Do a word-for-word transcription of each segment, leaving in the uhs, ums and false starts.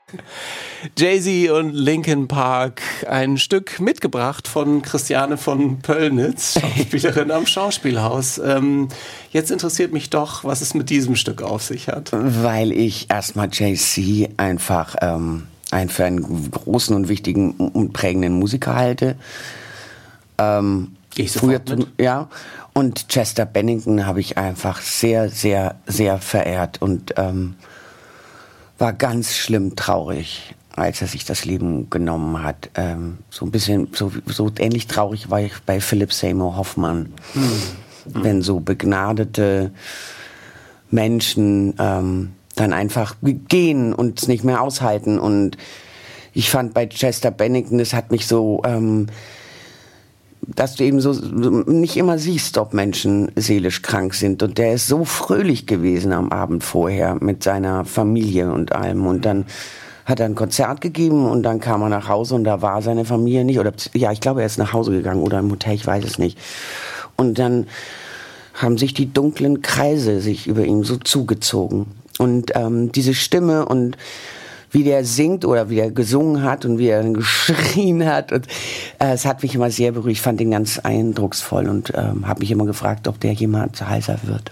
Jay-Z und Linkin Park, ein Stück mitgebracht von Christiane von Pöllnitz, Schauspielerin am Schauspielhaus. Ähm, jetzt interessiert mich doch, was es mit diesem Stück auf sich hat. Weil ich erstmal Jay-Z einfach ähm, einen für einen großen und wichtigen und prägenden Musiker halte. Ähm, ich sofort mit. Ja, und Chester Bennington habe ich einfach sehr, sehr, sehr verehrt und ähm, war ganz schlimm traurig, als er sich das Leben genommen hat. Ähm, so ein bisschen, so, so ähnlich traurig war ich bei Philip Seymour Hoffman. Hm. Hm. Wenn so begnadete Menschen ähm, dann einfach gehen und es nicht mehr aushalten. Und ich fand bei Chester Bennington, das hat mich so, ähm, dass du eben so nicht immer siehst, ob Menschen seelisch krank sind. Und der ist so fröhlich gewesen am Abend vorher mit seiner Familie und allem. Und dann hat er ein Konzert gegeben und dann kam er nach Hause und da war seine Familie nicht. Oder ja, ich glaube, er ist nach Hause gegangen oder im Hotel, ich weiß es nicht. Und dann haben sich die dunklen Kreise sich über ihn so zugezogen. Und ähm, diese Stimme und wie der singt oder wie er gesungen hat und wie er geschrien hat. Und, äh, es hat mich immer sehr berührt. Ich fand ihn ganz eindrucksvoll und ähm, habe mich immer gefragt, ob der jemals heiser wird.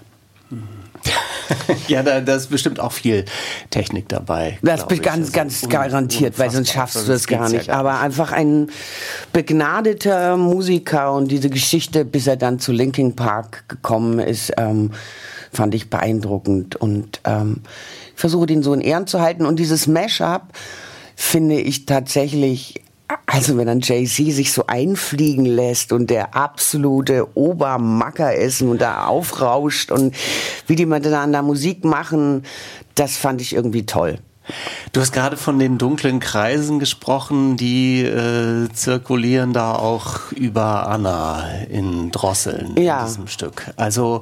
Ja, da, da ist bestimmt auch viel Technik dabei. Das ist ganz, ganz also, garantiert, weil sonst schaffst du das gar nicht. Ja gar nicht. Aber einfach ein begnadeter Musiker und diese Geschichte, bis er dann zu Linkin Park gekommen ist, ähm, fand ich beeindruckend. Und ähm, ich versuche, den so in Ehren zu halten. Und dieses Mashup finde ich tatsächlich, also wenn dann Jay-Z sich so einfliegen lässt und der absolute Obermacker ist und da aufrauscht und wie die miteinander Musik machen, das fand ich irgendwie toll. Du hast gerade von den dunklen Kreisen gesprochen, die äh, zirkulieren da auch über Anna in Drosseln ja. in diesem Stück. Also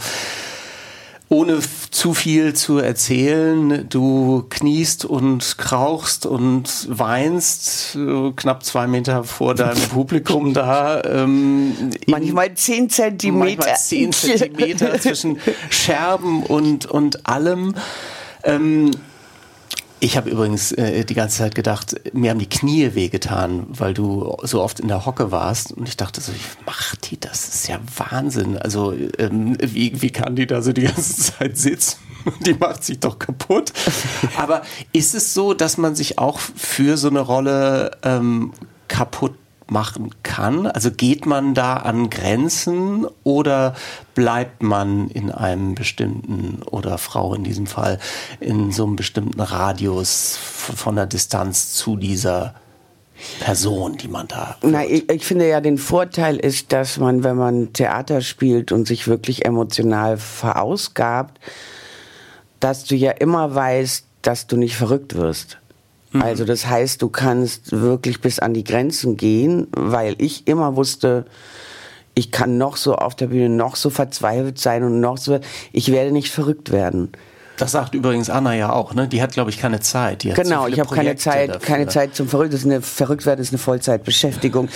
ohne zu viel zu erzählen, du kniest und krauchst und weinst äh, knapp zwei Meter vor deinem Publikum da. Ähm, manchmal zehn Zentimeter. Manchmal zehn Zentimeter zwischen Scherben und, und allem. Ähm, Ich habe übrigens äh, die ganze Zeit gedacht, mir haben die Knie wehgetan, weil du so oft in der Hocke warst. Und ich dachte so, wie macht die das? Das ist ja Wahnsinn. Also ähm, wie, wie kann die da so die ganze Zeit sitzen? Die macht sich doch kaputt. Aber ist es so, dass man sich auch für so eine Rolle ähm, kaputt machen kann? Also geht man da an Grenzen oder bleibt man in einem bestimmten, oder Frau in diesem Fall, in so einem bestimmten Radius von der Distanz zu dieser Person, die man da... Na, ich, ich finde ja, den Vorteil ist, dass man, wenn man Theater spielt und sich wirklich emotional verausgabt, dass du ja immer weißt, dass du nicht verrückt wirst. Also das heißt, du kannst wirklich bis an die Grenzen gehen, weil ich immer wusste, ich kann noch so auf der Bühne noch so verzweifelt sein und noch so, ich werde nicht verrückt werden. Das sagt übrigens Anna ja auch, ne? Die hat, glaube ich, keine Zeit. Die hat genau, ich habe keine Zeit, dafür. keine Zeit zum Verrückt. Das ist eine Verrücktwerden ist eine Vollzeitbeschäftigung.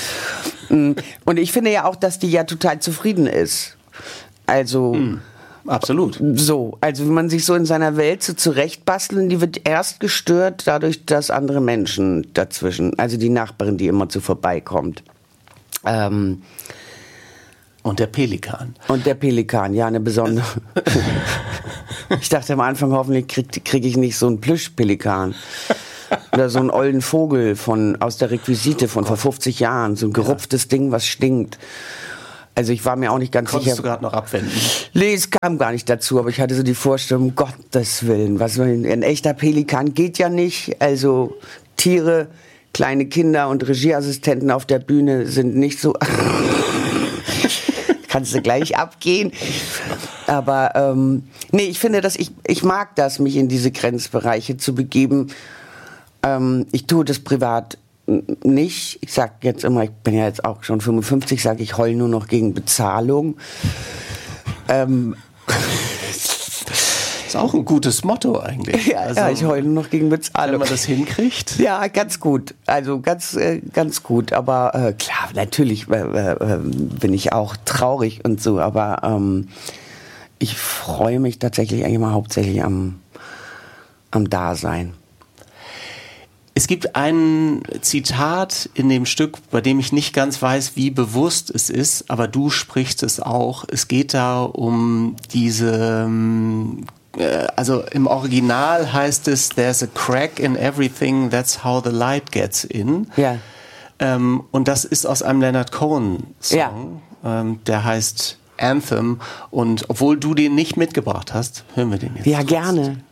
Und ich finde ja auch, dass die ja total zufrieden ist. Also mhm. Absolut. So, also wenn man sich so in seiner Welt so zurechtbasteln, die wird erst gestört dadurch, dass andere Menschen dazwischen, also die Nachbarin, die immer zu vorbeikommt. Ähm, und der Pelikan. Und der Pelikan, ja, eine besondere. Ich dachte am Anfang, hoffentlich kriege krieg ich nicht so einen Plüschpelikan. Oder so einen ollen Vogel von, aus der Requisite von vor fünfzig Jahren, so ein gerupftes ja. Ding, was stinkt. Also ich war mir auch nicht ganz Konntest sicher. du gerade noch abwenden? Nee, es kam gar nicht dazu, aber ich hatte so die Vorstellung, um Gottes Willen, was, ein echter Pelikan geht ja nicht. Also Tiere, kleine Kinder und Regieassistenten auf der Bühne sind nicht so... Kannst du gleich abgehen. Aber ähm, nee, ich finde, dass ich, ich mag das, mich in diese Grenzbereiche zu begeben. Ähm, ich tue das privat nicht. Ich sag jetzt immer, ich bin ja jetzt auch schon fünfundfünfzig, sage ich, heul nur noch gegen Bezahlung. ähm, ist auch ein gutes Motto eigentlich. Ja, also, ja, ich heule nur noch gegen Bezahlung. Wenn man das hinkriegt? Ja, ganz gut. Also ganz, äh, ganz gut. Aber äh, klar, natürlich äh, äh, bin ich auch traurig und so. Aber ähm, ich freue mich tatsächlich eigentlich mal hauptsächlich am, am Dasein. Es gibt ein Zitat in dem Stück, bei dem ich nicht ganz weiß, wie bewusst es ist, aber du sprichst es auch. Es geht da um diese, äh, also im Original heißt es, there's a crack in everything, that's how the light gets in. Ja. Ähm, und das ist aus einem Leonard Cohen Song, Ja. ähm, der heißt Anthem. Und obwohl du den nicht mitgebracht hast, hören wir den jetzt. Ja, trotzdem. gerne.